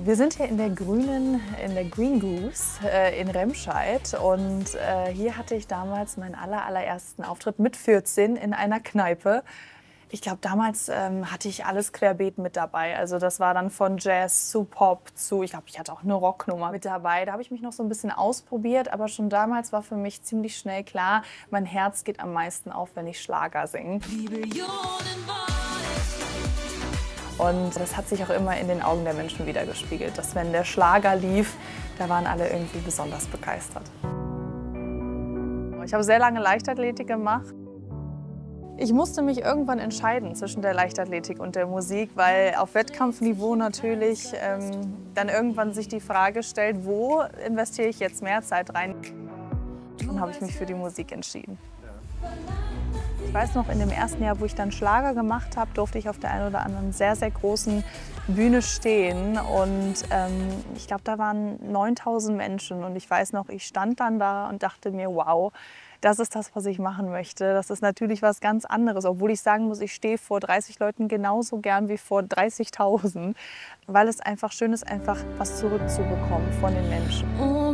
Wir sind hier in der Green Goose in Remscheid und hier hatte ich damals meinen allerersten Auftritt mit 14 in einer Kneipe. Ich glaube, damals hatte ich alles querbeet mit dabei. Also das war dann von Jazz zu Pop zu, ich glaube, ich hatte auch eine Rocknummer mit dabei. Da habe ich mich noch so ein bisschen ausprobiert, aber schon damals war für mich ziemlich schnell klar, mein Herz geht am meisten auf, wenn ich Schlager singe. Und das hat sich auch immer in den Augen der Menschen widergespiegelt, dass wenn der Schlager lief, da waren alle irgendwie besonders begeistert. Ich habe sehr lange Leichtathletik gemacht. Ich musste mich irgendwann entscheiden zwischen der Leichtathletik und der Musik, weil auf Wettkampfniveau natürlich dann irgendwann sich die Frage stellt, wo investiere ich jetzt mehr Zeit rein? Dann habe ich mich für die Musik entschieden. Ich weiß noch, in dem ersten Jahr, wo ich dann Schlager gemacht habe, durfte ich auf der einen oder anderen sehr großen Bühne stehen. Und ich glaube, da waren 9000 Menschen. Und ich weiß noch, ich stand dann da und dachte mir, wow, das ist das, was ich machen möchte. Das ist natürlich was ganz anderes, obwohl ich sagen muss, ich stehe vor 30 Leuten genauso gern wie vor 30.000, weil es einfach schön ist, einfach was zurückzubekommen von den Menschen.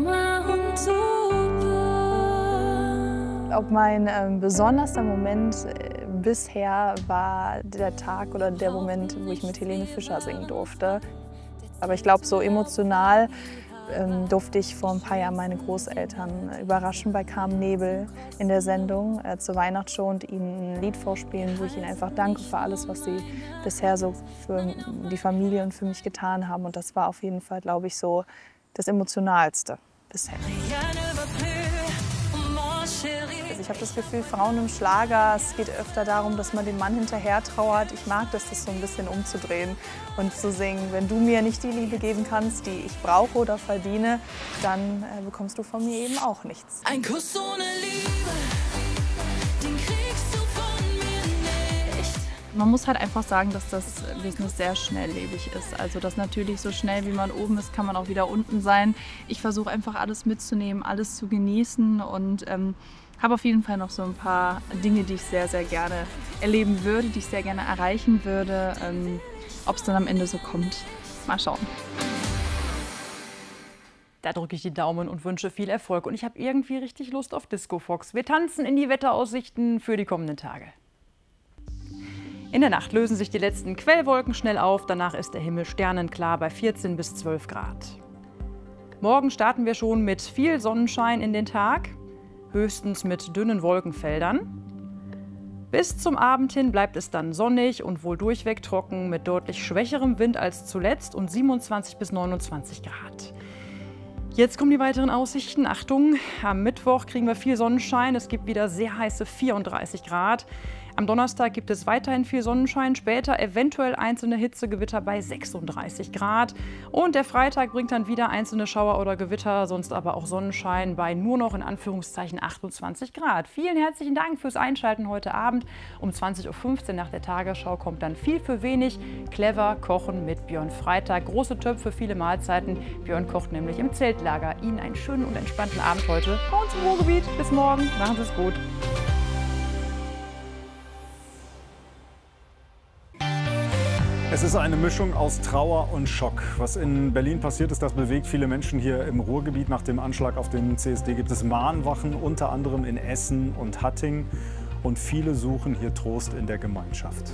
Ob mein besonderster Moment bisher war der Tag oder der Moment, wo ich mit Helene Fischer singen durfte. Aber ich glaube, so emotional durfte ich vor ein paar Jahren meine Großeltern überraschen bei Carmen Nebel in der Sendung zur Weihnachtsshow und ihnen ein Lied vorspielen, wo ich ihnen einfach danke für alles, was sie bisher so für die Familie und für mich getan haben. Und das war auf jeden Fall, glaube ich, so das Emotionalste bisher. Also ich habe das Gefühl, Frauen im Schlager, es geht öfter darum, dass man dem Mann hinterher trauert. Ich mag das so ein bisschen umzudrehen und zu singen, wenn du mir nicht die Liebe geben kannst, die ich brauche oder verdiene, dann bekommst du von mir eben auch nichts. Ein Kuss ohne Liebe, den kriegst du von mir nicht. Man muss halt einfach sagen, dass das Business sehr schnelllebig ist. Also dass natürlich so schnell wie man oben ist, kann man auch wieder unten sein. Ich versuche einfach alles mitzunehmen, alles zu genießen und habe auf jeden Fall noch so ein paar Dinge, die ich sehr gerne erleben würde, die ich sehr gerne erreichen würde. Ob es dann am Ende so kommt, mal schauen. Da drücke ich die Daumen und wünsche viel Erfolg. Und ich habe irgendwie richtig Lust auf Disco Fox. Wir tanzen in die Wetteraussichten für die kommenden Tage. In der Nacht lösen sich die letzten Quellwolken schnell auf. Danach ist der Himmel sternenklar bei 14 bis 12 Grad. Morgen starten wir schon mit viel Sonnenschein in den Tag. Höchstens mit dünnen Wolkenfeldern. Bis zum Abend hin bleibt es dann sonnig und wohl durchweg trocken mit deutlich schwächerem Wind als zuletzt und 27 bis 29 Grad. Jetzt kommen die weiteren Aussichten. Achtung, am Mittwoch kriegen wir viel Sonnenschein. Es gibt wieder sehr heiße 34 Grad. Am Donnerstag gibt es weiterhin viel Sonnenschein, später eventuell einzelne Hitzegewitter bei 36 Grad. Und der Freitag bringt dann wieder einzelne Schauer oder Gewitter, sonst aber auch Sonnenschein bei nur noch in Anführungszeichen 28 Grad. Vielen herzlichen Dank fürs Einschalten heute Abend. Um 20:15 Uhr nach der Tagesschau kommt dann viel für wenig. Clever kochen mit Björn Freitag. Große Töpfe, viele Mahlzeiten. Björn kocht nämlich im Zeltlager. Ihnen einen schönen und entspannten Abend heute bei uns im Ruhrgebiet. Bis morgen. Machen Sie es gut. Es ist eine Mischung aus Trauer und Schock. Was in Berlin passiert ist, das bewegt viele Menschen hier im Ruhrgebiet. Nach dem Anschlag auf den CSD gibt es Mahnwachen, unter anderem in Essen und Hattingen. Und viele suchen hier Trost in der Gemeinschaft.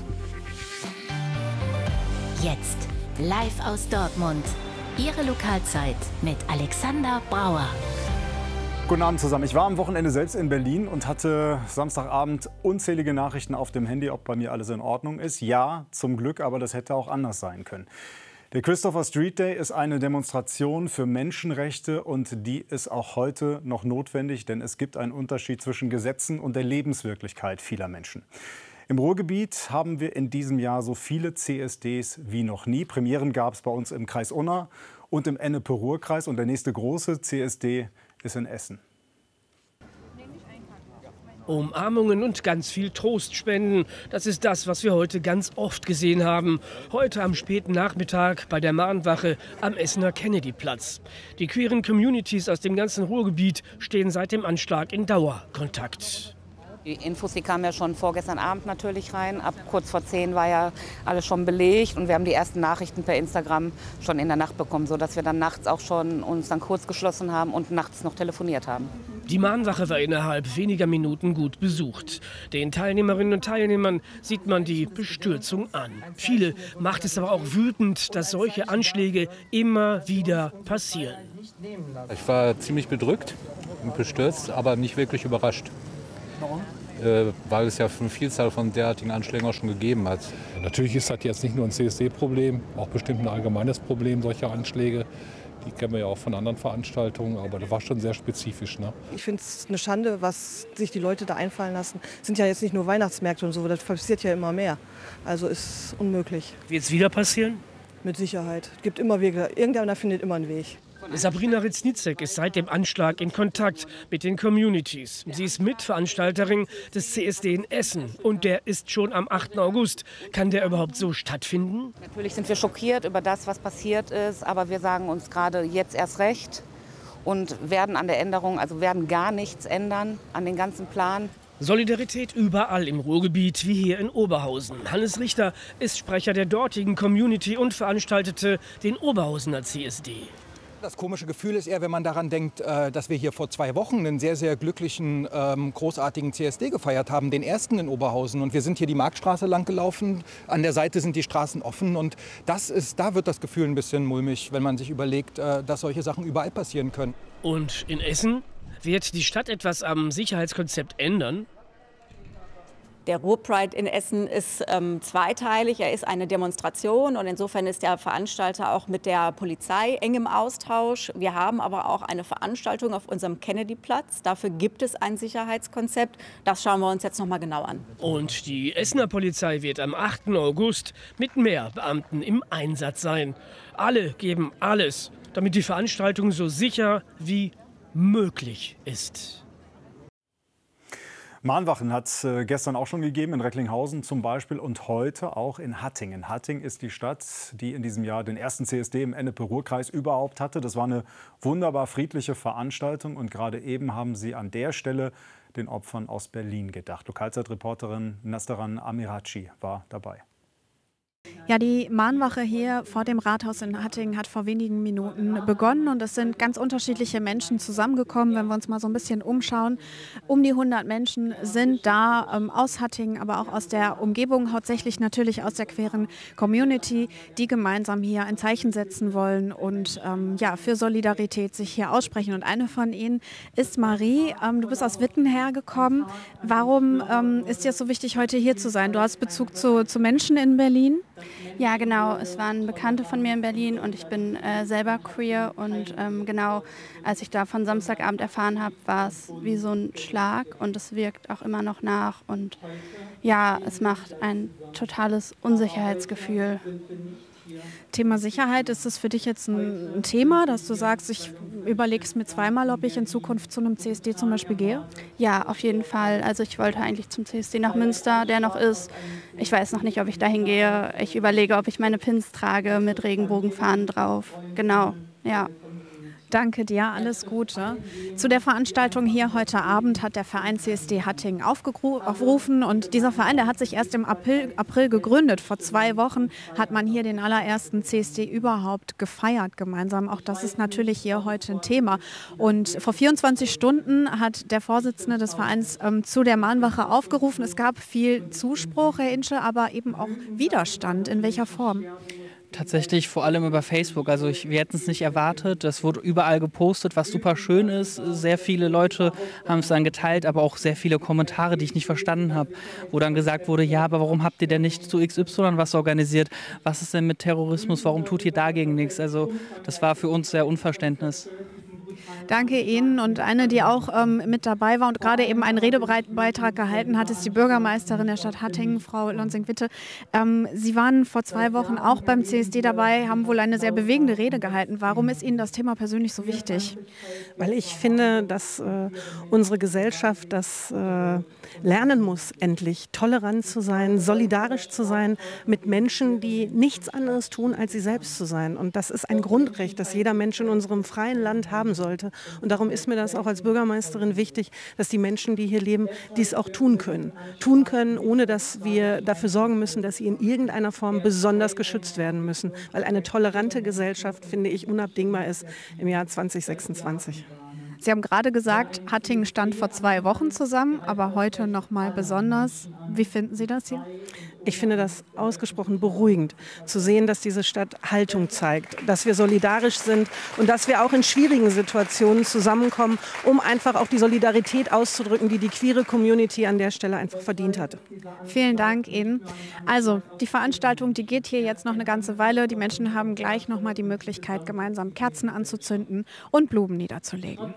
Jetzt live aus Dortmund. Ihre Lokalzeit mit Alexander Brauer. Guten Abend zusammen. Ich war am Wochenende selbst in Berlin und hatte Samstagabend unzählige Nachrichten auf dem Handy, ob bei mir alles in Ordnung ist. Ja, zum Glück, aber das hätte auch anders sein können. Der Christopher Street Day ist eine Demonstration für Menschenrechte und die ist auch heute noch notwendig, denn es gibt einen Unterschied zwischen Gesetzen und der Lebenswirklichkeit vieler Menschen. Im Ruhrgebiet haben wir in diesem Jahr so viele CSDs wie noch nie. Premieren gab es bei uns im Kreis Unna und im Ennepe-Ruhr-Kreis und der nächste große CSD ist in Essen. Umarmungen und ganz viel Trost spenden. Das ist das, was wir heute ganz oft gesehen haben. Heute am späten Nachmittag bei der Mahnwache am Essener Kennedy-Platz. Die queeren Communities aus dem ganzen Ruhrgebiet stehen seit dem Anschlag in Dauerkontakt. Die Infos, die kamen ja schon vorgestern Abend natürlich rein. Ab kurz vor 10 war ja alles schon belegt und wir haben die ersten Nachrichten per Instagram schon in der Nacht bekommen, sodass wir dann nachts auch schon uns dann kurz geschlossen haben und nachts noch telefoniert haben. Die Mahnwache war innerhalb weniger Minuten gut besucht. Den Teilnehmerinnen und Teilnehmern sieht man die Bestürzung an. Viele macht es aber auch wütend, dass solche Anschläge immer wieder passieren. Ich war ziemlich bedrückt und bestürzt, aber nicht wirklich überrascht. Warum? Weil es ja eine Vielzahl von derartigen Anschlägen auch schon gegeben hat. Natürlich ist das jetzt nicht nur ein CSD-Problem, auch bestimmt ein allgemeines Problem, solcher Anschläge. Die kennen wir ja auch von anderen Veranstaltungen, aber das war schon sehr spezifisch. Ne? Ich finde es eine Schande, was sich die Leute da einfallen lassen. Es sind ja jetzt nicht nur Weihnachtsmärkte und so, das passiert ja immer mehr. Also ist unmöglich. Wird es wieder passieren? Mit Sicherheit. Es gibt immer Wege. Irgendeiner findet immer einen Weg. Sabrina Ritznitzek ist seit dem Anschlag in Kontakt mit den Communities. Sie ist Mitveranstalterin des CSD in Essen und der ist schon am 8. August. Kann der überhaupt so stattfinden? Natürlich sind wir schockiert über das, was passiert ist, aber wir sagen uns gerade jetzt erst recht und werden an der Änderung, also werden gar nichts ändern an den ganzen Plan. Solidarität überall im Ruhrgebiet, wie hier in Oberhausen. Hannes Richter ist Sprecher der dortigen Community und veranstaltete den Oberhausener CSD. Das komische Gefühl ist eher, wenn man daran denkt, dass wir hier vor 2 Wochen einen sehr, sehr glücklichen, großartigen CSD gefeiert haben, den ersten in Oberhausen. Und wir sind hier die Marktstraße lang gelaufen, an der Seite sind die Straßen offen. Und da wird das Gefühl ein bisschen mulmig, wenn man sich überlegt, dass solche Sachen überall passieren können. Und in Essen wird die Stadt etwas am Sicherheitskonzept ändern? Der Ruhr-Pride in Essen ist zweiteilig. Er ist eine Demonstration und insofern ist der Veranstalter auch mit der Polizei eng im Austausch. Wir haben aber auch eine Veranstaltung auf unserem Kennedy-Platz. Dafür gibt es ein Sicherheitskonzept. Das schauen wir uns jetzt noch mal genau an. Und die Essener Polizei wird am 8. August mit mehr Beamten im Einsatz sein. Alle geben alles, damit die Veranstaltung so sicher wie möglich ist. Mahnwachen hat es gestern auch schon gegeben, in Recklinghausen zum Beispiel und heute auch in Hattingen. Hattingen ist die Stadt, die in diesem Jahr den ersten CSD im Ennepe-Ruhr-Kreis überhaupt hatte. Das war eine wunderbar friedliche Veranstaltung und gerade eben haben sie an der Stelle den Opfern aus Berlin gedacht. Lokalzeitreporterin Nastaran Amiraci war dabei. Ja, die Mahnwache hier vor dem Rathaus in Hattingen hat vor wenigen Minuten begonnen und es sind ganz unterschiedliche Menschen zusammengekommen. Wenn wir uns mal so ein bisschen umschauen, um die 100 Menschen sind da aus Hattingen, aber auch aus der Umgebung, hauptsächlich natürlich aus der queeren Community, die gemeinsam hier ein Zeichen setzen wollen und ja, für Solidarität sich hier aussprechen. Und eine von ihnen ist Marie. Du bist aus Witten hergekommen. Warum ist dir so wichtig, heute hier zu sein? Du hast Bezug zu Menschen in Berlin? Ja, genau. Es waren Bekannte von mir in Berlin und ich bin selber queer. Und genau, als ich da von Samstagabend erfahren habe, war es wie so ein Schlag und es wirkt auch immer noch nach. Und ja, es macht ein totales Unsicherheitsgefühl. Thema Sicherheit, ist das für dich jetzt ein Thema, dass du sagst, ich überlege es mir zweimal, ob ich in Zukunft zu einem CSD zum Beispiel gehe? Ja, auf jeden Fall. Also ich wollte eigentlich zum CSD nach Münster, der noch ist. Ich weiß noch nicht, ob ich dahin gehe. Ich überlege, ob ich meine Pins trage mit Regenbogenfahnen drauf. Genau, ja. Danke dir, alles Gute. Zu der Veranstaltung hier heute Abend hat der Verein CSD Hattingen aufgerufen und dieser Verein, der hat sich erst im April gegründet. Vor 2 Wochen hat man hier den allerersten CSD überhaupt gefeiert gemeinsam. Auch das ist natürlich hier heute ein Thema. Und vor 24 Stunden hat der Vorsitzende des Vereins zu der Mahnwache aufgerufen. Es gab viel Zuspruch, Herr Insche, aber eben auch Widerstand. In welcher Form? Tatsächlich vor allem über Facebook. Also wir hätten es nicht erwartet. Das wurde überall gepostet, was super schön ist. Sehr viele Leute haben es dann geteilt, aber auch sehr viele Kommentare, die ich nicht verstanden habe, wo dann gesagt wurde, ja, aber warum habt ihr denn nicht zu XY was organisiert? Was ist denn mit Terrorismus? Warum tut ihr dagegen nichts? Also das war für uns sehr Unverständnis. Danke Ihnen. Und eine, die auch mit dabei war und gerade eben einen Redebeitrag gehalten hat, ist die Bürgermeisterin der Stadt Hattingen, Frau Lonsing-Witte. Sie waren vor 2 Wochen auch beim CSD dabei, haben wohl eine sehr bewegende Rede gehalten. Warum ist Ihnen das Thema persönlich so wichtig? Weil ich finde, dass unsere Gesellschaft das lernen muss, endlich tolerant zu sein, solidarisch zu sein mit Menschen, die nichts anderes tun, als sie selbst zu sein. Und das ist ein Grundrecht, das jeder Mensch in unserem freien Land haben soll. sollte. Und darum ist mir das auch als Bürgermeisterin wichtig, dass die Menschen, die hier leben, dies auch tun können. Tun können, ohne dass wir dafür sorgen müssen, dass sie in irgendeiner Form besonders geschützt werden müssen. Weil eine tolerante Gesellschaft, finde ich, unabdingbar ist im Jahr 2026. Sie haben gerade gesagt, Hattingen stand vor 2 Wochen zusammen, aber heute noch mal besonders. Wie finden Sie das hier? Ich finde das ausgesprochen beruhigend, zu sehen, dass diese Stadt Haltung zeigt, dass wir solidarisch sind und dass wir auch in schwierigen Situationen zusammenkommen, um einfach auch die Solidarität auszudrücken, die die queere Community an der Stelle einfach verdient hat. Vielen Dank Ihnen. Also die Veranstaltung, die geht hier jetzt noch eine ganze Weile. Die Menschen haben gleich noch mal die Möglichkeit, gemeinsam Kerzen anzuzünden und Blumen niederzulegen.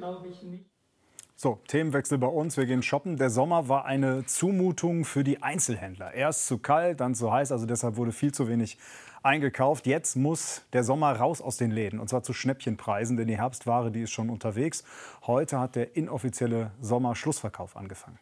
So, Themenwechsel bei uns. Wir gehen shoppen. Der Sommer war eine Zumutung für die Einzelhändler. Erst zu kalt, dann zu heiß, also deshalb wurde viel zu wenig eingekauft. Jetzt muss der Sommer raus aus den Läden, und zwar zu Schnäppchenpreisen, denn die Herbstware, die ist schon unterwegs. Heute hat der inoffizielle Sommerschlussverkauf angefangen.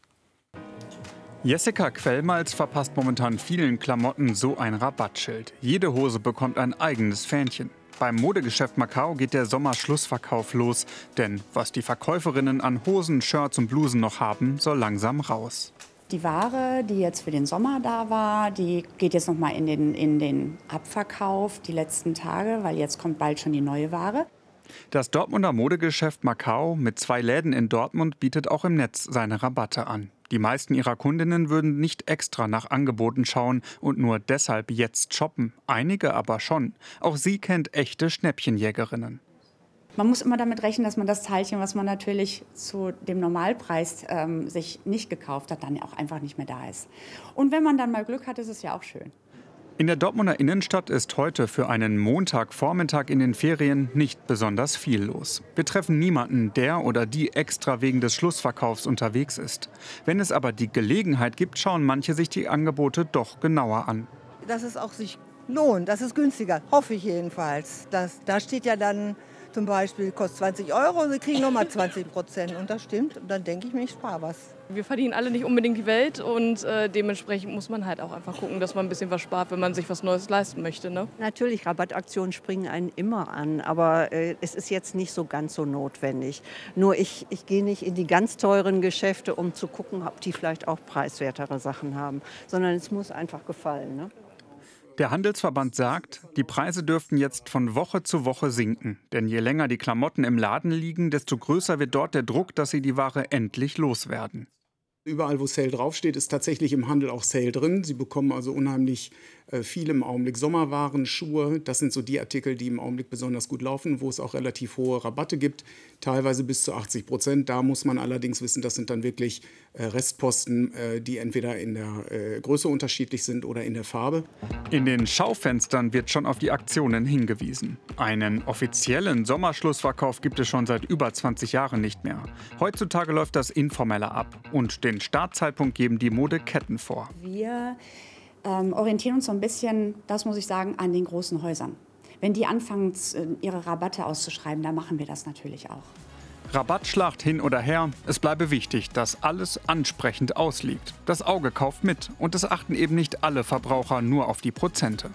Jessica Quellmalz verpasst momentan vielen Klamotten so ein Rabattschild. Jede Hose bekommt ein eigenes Fähnchen. Beim Modegeschäft Macau geht der Sommerschlussverkauf los. Denn was die Verkäuferinnen an Hosen, Shirts und Blusen noch haben, soll langsam raus. Die Ware, die jetzt für den Sommer da war, die geht jetzt noch mal in den Abverkauf die letzten Tage, weil jetzt kommt bald schon die neue Ware. Das Dortmunder Modegeschäft Macau mit 2 Läden in Dortmund bietet auch im Netz seine Rabatte an. Die meisten ihrer Kundinnen würden nicht extra nach Angeboten schauen und nur deshalb jetzt shoppen. Einige aber schon. Auch sie kennt echte Schnäppchenjägerinnen. Man muss immer damit rechnen, dass man das Teilchen, was man natürlich zu dem Normalpreis sich nicht gekauft hat, dann auch einfach nicht mehr da ist. Und wenn man dann mal Glück hat, ist es ja auch schön. In der Dortmunder Innenstadt ist heute für einen Montagvormittag in den Ferien nicht besonders viel los. Wir treffen niemanden, der oder die extra wegen des Schlussverkaufs unterwegs ist. Wenn es aber die Gelegenheit gibt, schauen manche sich die Angebote doch genauer an. Dass es auch sich lohnt, das ist günstiger, hoffe ich jedenfalls. Da steht ja dann zum Beispiel, kostet 20 € und Sie kriegen nochmal 20%. Und das stimmt. Und dann denke ich mir, ich spare was. Wir verdienen alle nicht unbedingt die Welt und dementsprechend muss man halt auch einfach gucken, dass man ein bisschen was spart, wenn man sich was Neues leisten möchte. Ne? Natürlich, Rabattaktionen springen einen immer an, aber es ist jetzt nicht so ganz so notwendig. Nur ich gehe nicht in die ganz teuren Geschäfte, um zu gucken, ob die vielleicht auch preiswertere Sachen haben, sondern es muss einfach gefallen. Ne? Der Handelsverband sagt, die Preise dürften jetzt von Woche zu Woche sinken. Denn je länger die Klamotten im Laden liegen, desto größer wird dort der Druck, dass sie die Ware endlich loswerden. Überall, wo Sale draufsteht, ist tatsächlich im Handel auch Sale drin. Sie bekommen also unheimlich viel im Augenblick. Sommerwaren, Schuhe, das sind so die Artikel, die im Augenblick besonders gut laufen, wo es auch relativ hohe Rabatte gibt, teilweise bis zu 80%. Da muss man allerdings wissen, das sind dann wirklich Restposten, die entweder in der Größe unterschiedlich sind oder in der Farbe. In den Schaufenstern wird schon auf die Aktionen hingewiesen. Einen offiziellen Sommerschlussverkauf gibt es schon seit über 20 Jahren nicht mehr. Heutzutage läuft das informeller ab und den Startzeitpunkt geben die Modeketten vor. Wir orientieren uns so ein bisschen, das muss ich sagen, an den großen Häusern. Wenn die anfangen, ihre Rabatte auszuschreiben, dann machen wir das natürlich auch. Rabattschlacht hin oder her, es bleibe wichtig, dass alles ansprechend ausliegt. Das Auge kauft mit und es achten eben nicht alle Verbraucher nur auf die Prozente.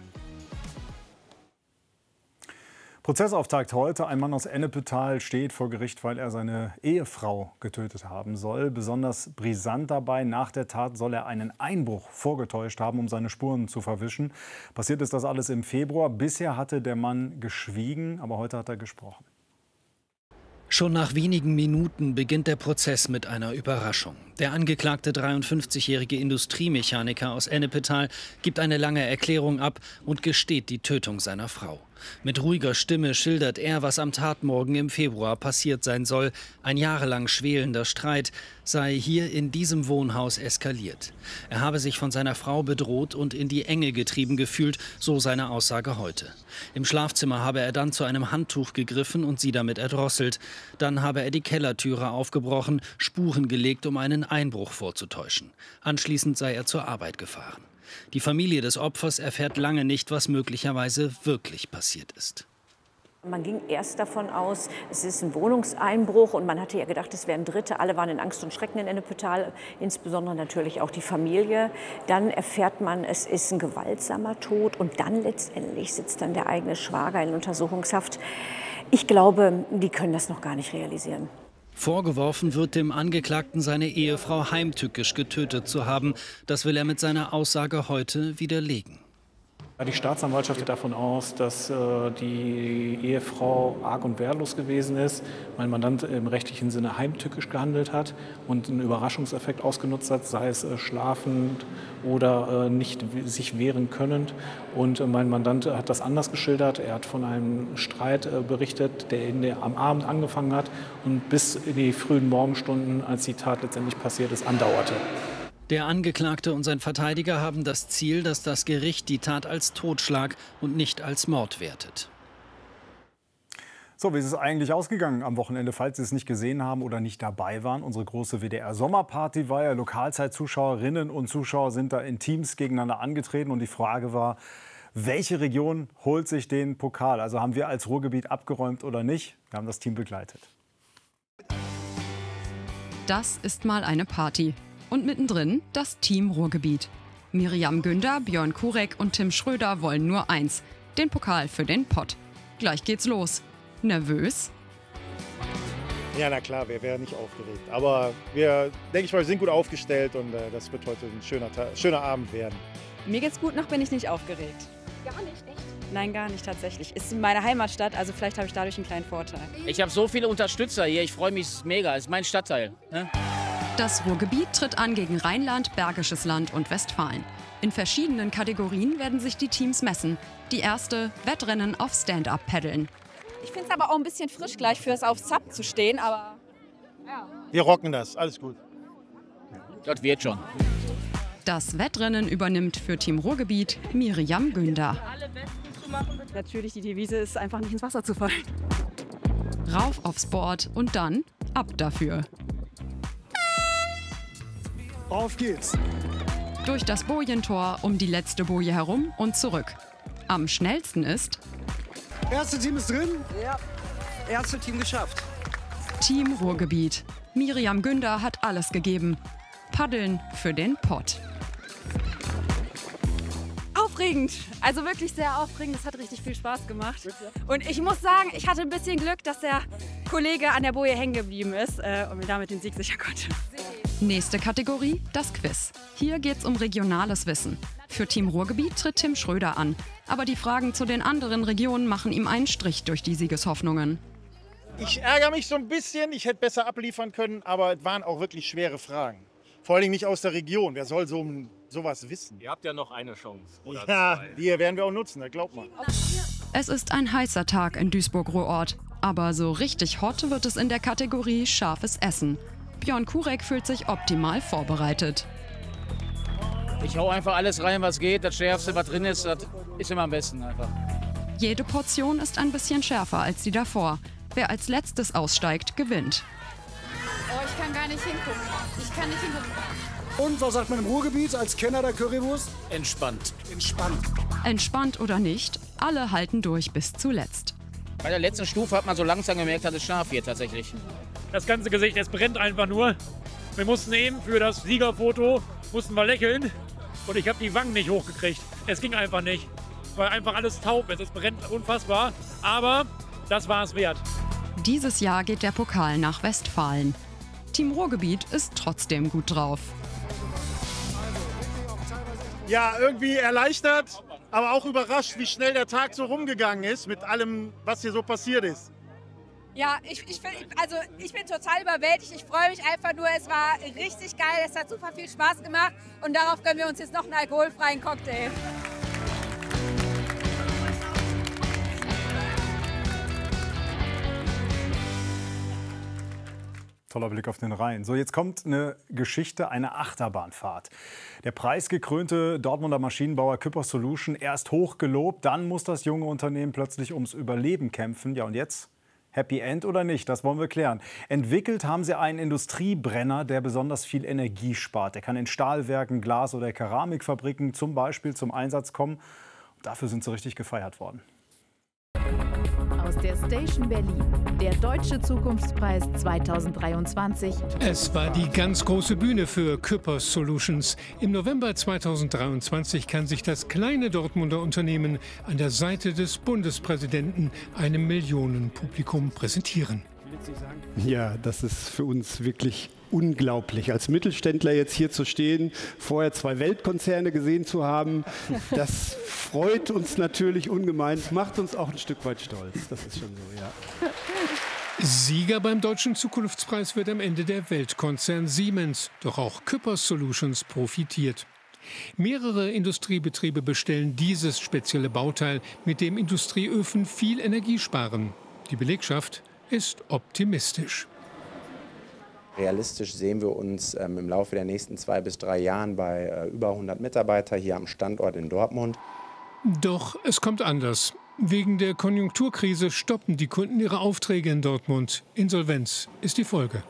Prozessauftakt heute. Ein Mann aus Ennepetal steht vor Gericht, weil er seine Ehefrau getötet haben soll. Besonders brisant dabei, nach der Tat soll er einen Einbruch vorgetäuscht haben, um seine Spuren zu verwischen. Passiert ist das alles im Februar. Bisher hatte der Mann geschwiegen, aber heute hat er gesprochen. Schon nach wenigen Minuten beginnt der Prozess mit einer Überraschung. Der angeklagte 53-jährige Industriemechaniker aus Ennepetal gibt eine lange Erklärung ab und gesteht die Tötung seiner Frau. Mit ruhiger Stimme schildert er, was am Tatmorgen im Februar passiert sein soll. Ein jahrelang schwelender Streit sei hier in diesem Wohnhaus eskaliert. Er habe sich von seiner Frau bedroht und in die Enge getrieben gefühlt, so seine Aussage heute. Im Schlafzimmer habe er dann zu einem Handtuch gegriffen und sie damit erdrosselt. Dann habe er die Kellertüre aufgebrochen, Spuren gelegt, um einen Einbruch vorzutäuschen. Anschließend sei er zur Arbeit gefahren. Die Familie des Opfers erfährt lange nicht, was möglicherweise wirklich passiert ist. Man ging erst davon aus, es ist ein Wohnungseinbruch und man hatte ja gedacht, es wären Dritte. Alle waren in Angst und Schrecken in Ennepetal, insbesondere natürlich auch die Familie. Dann erfährt man, es ist ein gewaltsamer Tod und dann letztendlich sitzt dann der eigene Schwager in Untersuchungshaft. Ich glaube, die können das noch gar nicht realisieren. Vorgeworfen wird dem Angeklagten, seine Ehefrau heimtückisch getötet zu haben. Das will er mit seiner Aussage heute widerlegen. Die Staatsanwaltschaft geht davon aus, dass die Ehefrau arg und wehrlos gewesen ist, mein Mandant im rechtlichen Sinne heimtückisch gehandelt hat und einen Überraschungseffekt ausgenutzt hat, sei es schlafend oder nicht sich wehren können. Und mein Mandant hat das anders geschildert. Er hat von einem Streit berichtet, der am Abend angefangen hat und bis in die frühen Morgenstunden, als die Tat letztendlich passiert ist, andauerte. Der Angeklagte und sein Verteidiger haben das Ziel, dass das Gericht die Tat als Totschlag und nicht als Mord wertet. So, wie ist es eigentlich ausgegangen am Wochenende, falls Sie es nicht gesehen haben oder nicht dabei waren? Unsere große WDR-Sommerparty war ja, Lokalzeit-Zuschauerinnen und Zuschauer sind da in Teams gegeneinander angetreten und die Frage war, welche Region holt sich den Pokal? Also haben wir als Ruhrgebiet abgeräumt oder nicht? Wir haben das Team begleitet. Das ist mal eine Party. Und mittendrin das Team Ruhrgebiet. Miriam Günder, Björn Kurek und Tim Schröder wollen nur eins: den Pokal für den Pott. Gleich geht's los. Nervös? Ja, na klar, wer wäre nicht aufgeregt. Aber wir, denke ich mal, wir sind gut aufgestellt und das wird heute ein schöner Abend werden. Mir geht's gut, noch bin ich nicht aufgeregt. Gar nicht, echt? Nein, gar nicht tatsächlich. Ist meine Heimatstadt, also vielleicht habe ich dadurch einen kleinen Vorteil. Ich habe so viele Unterstützer hier, ich freue mich mega, ist mein Stadtteil. Ne? Das Ruhrgebiet tritt an gegen Rheinland, Bergisches Land und Westfalen. In verschiedenen Kategorien werden sich die Teams messen. Die erste: Wettrennen auf Stand-Up-Paddeln. Ich finde es aber auch ein bisschen frisch gleich fürs auf SUP zu stehen, aber ja. Wir rocken das, alles gut. Das wird schon. Das Wettrennen übernimmt für Team Ruhrgebiet Miriam Günder. Natürlich, die Devise ist einfach nicht ins Wasser zu fallen. Rauf aufs Board und dann ab dafür. Auf geht's! Durch das Bojentor um die letzte Boje herum und zurück. Am schnellsten ist... Erste Team ist drin? Ja, erste Team geschafft. Team Ruhrgebiet. Miriam Günder hat alles gegeben. Paddeln für den Pott. Aufregend, also wirklich sehr aufregend. Es hat richtig viel Spaß gemacht. Und ich muss sagen, ich hatte ein bisschen Glück, dass der Kollege an der Boje hängen geblieben ist und mir damit den Sieg sichern konnte. Nächste Kategorie, das Quiz. Hier geht's um regionales Wissen. Für Team Ruhrgebiet tritt Tim Schröder an. Aber die Fragen zu den anderen Regionen machen ihm einen Strich durch die Siegeshoffnungen. Ich ärgere mich so ein bisschen, ich hätte besser abliefern können, aber es waren auch wirklich schwere Fragen. Vor allem nicht aus der Region, wer soll sowas wissen? Ihr habt ja noch eine Chance. Oder ja, zwei. die werden wir auch nutzen, das glaubt man. Es ist ein heißer Tag in Duisburg-Ruhrort. Aber so richtig hot wird es in der Kategorie scharfes Essen. Björn Kurek fühlt sich optimal vorbereitet. Ich hau einfach alles rein, was geht. Das Schärfste, was drin ist, das ist immer am besten einfach. Jede Portion ist ein bisschen schärfer als die davor. Wer als letztes aussteigt, gewinnt. Oh, ich kann gar nicht hingucken. Ich kann nicht hingucken. Und was sagt man im Ruhrgebiet als Kenner der Currywurst? Entspannt. Entspannt. Entspannt oder nicht, alle halten durch bis zuletzt. Bei der letzten Stufe hat man so langsam gemerkt, dass es scharf wird tatsächlich. Das ganze Gesicht, es brennt einfach nur. Wir mussten eben für das Siegerfoto, lächeln und ich habe die Wangen nicht hochgekriegt. Es ging einfach nicht, weil einfach alles taub ist. Es brennt unfassbar, aber das war es wert. Dieses Jahr geht der Pokal nach Westfalen. Team Ruhrgebiet ist trotzdem gut drauf. Ja, irgendwie erleichtert, aber auch überrascht, wie schnell der Tag so rumgegangen ist mit allem, was hier so passiert ist. Ja, ich bin total überwältigt. Ich freue mich einfach nur. Es war richtig geil. Es hat super viel Spaß gemacht. Und darauf gönnen wir uns jetzt noch einen alkoholfreien Cocktail. Toller Blick auf den Rhein. So, jetzt kommt eine Geschichte, eine Achterbahnfahrt. Der preisgekrönte Dortmunder Maschinenbauer Küpper Solution, erst hoch gelobt, dann muss das junge Unternehmen plötzlich ums Überleben kämpfen. Ja, und jetzt? Happy End oder nicht? Das wollen wir klären. Entwickelt haben sie einen Industriebrenner, der besonders viel Energie spart. Der kann in Stahlwerken, Glas- oder Keramikfabriken zum Beispiel zum Einsatz kommen. Und dafür sind sie richtig gefeiert worden. aus der Station Berlin. Der Deutsche Zukunftspreis 2023. Es war die ganz große Bühne für Küppers Solutions. Im November 2023 kann sich das kleine Dortmunder Unternehmen an der Seite des Bundespräsidenten einem Millionenpublikum präsentieren. Ja, das ist für uns wirklich unglaublich. Als Mittelständler jetzt hier zu stehen, vorher 2 Weltkonzerne gesehen zu haben, das freut uns natürlich ungemein. Das macht uns auch ein Stück weit stolz. Das ist schon so, ja. Sieger beim Deutschen Zukunftspreis wird am Ende der Weltkonzern Siemens. Doch auch Küppers Solutions profitiert. Mehrere Industriebetriebe bestellen dieses spezielle Bauteil, mit dem Industrieöfen viel Energie sparen. Die Belegschaft ist optimistisch. Realistisch sehen wir uns im Laufe der nächsten 2 bis 3 Jahren bei über 100 Mitarbeitern hier am Standort in Dortmund. Doch es kommt anders. Wegen der Konjunkturkrise stoppen die Kunden ihre Aufträge in Dortmund. Insolvenz ist die Folge.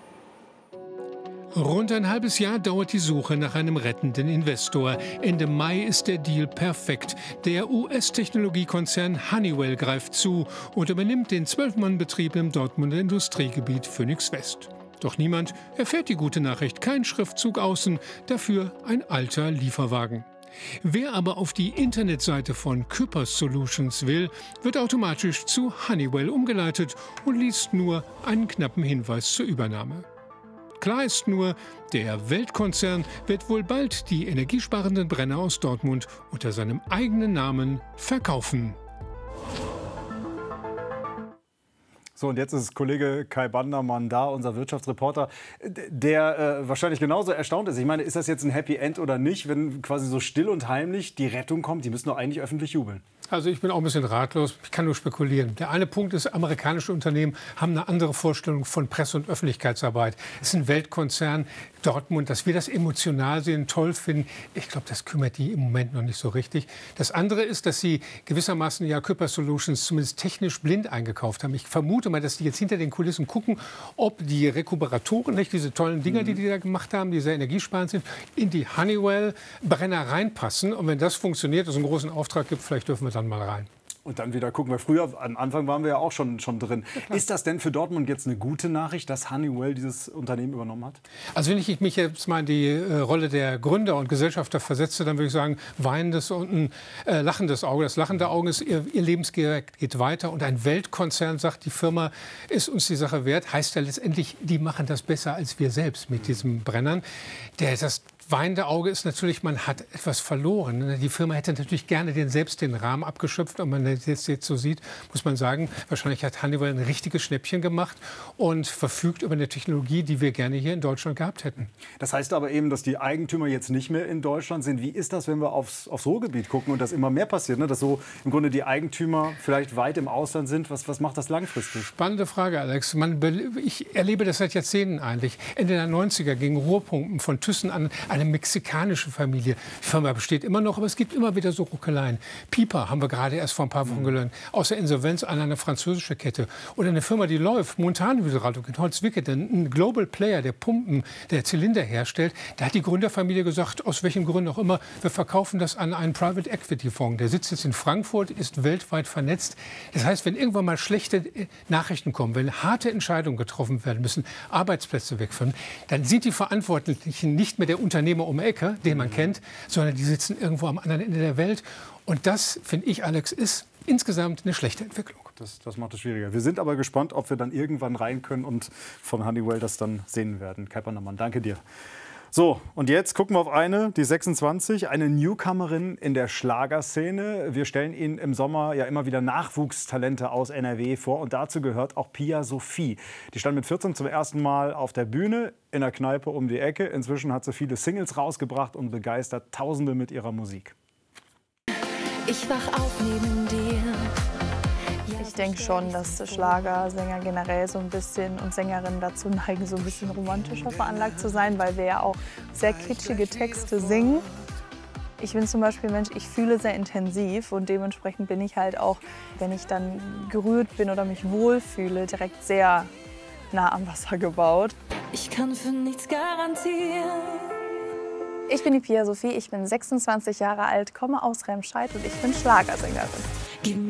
Rund ein halbes Jahr dauert die Suche nach einem rettenden Investor. Ende Mai ist der Deal perfekt. Der US-Technologiekonzern Honeywell greift zu und übernimmt den 12-Mann-Betrieb im Dortmunder Industriegebiet Phoenix West. Doch niemand erfährt die gute Nachricht. Kein Schriftzug außen, dafür ein alter Lieferwagen. Wer aber auf die Internetseite von Küppers Solutions will, wird automatisch zu Honeywell umgeleitet und liest nur einen knappen Hinweis zur Übernahme. Klar ist nur, der Weltkonzern wird wohl bald die energiesparenden Brenner aus Dortmund unter seinem eigenen Namen verkaufen. So, und jetzt ist Kollege Kai Bandermann da, unser Wirtschaftsreporter, der wahrscheinlich genauso erstaunt ist. Ich meine, ist das jetzt ein Happy End oder nicht, wenn quasi so still und heimlich die Rettung kommt? Die müssen doch eigentlich öffentlich jubeln. Also ich bin auch ein bisschen ratlos. Ich kann nur spekulieren. Der eine Punkt ist, amerikanische Unternehmen haben eine andere Vorstellung von Presse- und Öffentlichkeitsarbeit. Es ist ein Weltkonzern, Dortmund, dass wir das emotional sehen, toll finden. Ich glaube, das kümmert die im Moment noch nicht so richtig. Das andere ist, dass sie gewissermaßen ja Küppers Solutions zumindest technisch blind eingekauft haben. Ich vermute mal, dass die jetzt hinter den Kulissen gucken, ob die Rekuperatoren, nicht diese tollen Dinger, die da gemacht haben, die sehr energiesparend sind, in die Honeywell-Brenner reinpassen. Und wenn das funktioniert, es einen großen Auftrag gibt, vielleicht dürfen wir dann mal rein. Und dann wieder gucken, weil früher, am Anfang waren wir ja auch schon drin. Ja, ist das denn für Dortmund jetzt eine gute Nachricht, dass Honeywell dieses Unternehmen übernommen hat? Also wenn ich mich jetzt mal in die Rolle der Gründer und Gesellschafter versetze, dann würde ich sagen, weinendes und ein lachendes Auge. Das lachende Auge ist, ihr Lebensgerät geht weiter. Und ein Weltkonzern sagt, die Firma ist uns die Sache wert. Heißt ja letztendlich, die machen das besser als wir selbst mit diesen Brennern. Das weinende Auge ist natürlich, man hat etwas verloren. Die Firma hätte natürlich gerne selbst den Rahmen abgeschöpft. Und man das jetzt so sieht, muss man sagen, wahrscheinlich hat Honeywell ein richtiges Schnäppchen gemacht und verfügt über eine Technologie, die wir gerne hier in Deutschland gehabt hätten. Das heißt aber eben, dass die Eigentümer jetzt nicht mehr in Deutschland sind. Wie ist das, wenn wir aufs Ruhrgebiet gucken und das immer mehr passiert, ne? Dass so im Grunde die Eigentümer vielleicht weit im Ausland sind? Was macht das langfristig? Spannende Frage, Alex. Ich erlebe das seit Jahrzehnten eigentlich. Ende der 90er gingen Ruhrpumpen von Thyssen an eine mexikanische Familie. Die Firma besteht immer noch, aber es gibt immer wieder so Ruckeleien. Piper haben wir gerade erst vor ein paar Wochen gelernt. Aus der Insolvenz an eine französische Kette. Oder eine Firma, die läuft, Montanhydraulik in Holzwickede, ein Global Player, der Pumpen, der Zylinder herstellt. Da hat die Gründerfamilie gesagt, aus welchem Grund auch immer, wir verkaufen das an einen Private Equity Fonds. Der sitzt jetzt in Frankfurt, ist weltweit vernetzt. Das heißt, wenn irgendwann mal schlechte Nachrichten kommen, wenn harte Entscheidungen getroffen werden müssen, Arbeitsplätze wegfallen, dann sind die Verantwortlichen nicht mehr der Unternehmer um die Ecke, den man kennt, sondern die sitzen irgendwo am anderen Ende der Welt. Und das, finde ich, Alex, ist insgesamt eine schlechte Entwicklung. Das macht es schwieriger. Wir sind aber gespannt, ob wir dann irgendwann rein können und von Honeywell das dann sehen werden. Kai Bandermann, danke dir. So, und jetzt gucken wir auf die 26, eine Newcomerin in der Schlagerszene. Wir stellen Ihnen im Sommer ja immer wieder Nachwuchstalente aus NRW vor. Und dazu gehört auch Pia Sophie. Die stand mit 14 zum ersten Mal auf der Bühne in der Kneipe um die Ecke. Inzwischen hat sie viele Singles rausgebracht und begeistert Tausende mit ihrer Musik. Ich wach auf neben dir. Ich denke schon, dass Schlagersänger generell so ein bisschen und Sängerinnen dazu neigen, so ein bisschen romantischer veranlagt zu sein, weil wir ja auch sehr kitschige Texte singen. Ich bin zum Beispiel ein Mensch, ich fühle sehr intensiv und dementsprechend bin ich halt auch, wenn ich dann gerührt bin oder mich wohlfühle, direkt sehr nah am Wasser gebaut. Ich kann für nichts garantieren. Ich bin die Pia Sophie, ich bin 26 Jahre alt, komme aus Remscheid und ich bin Schlagersängerin.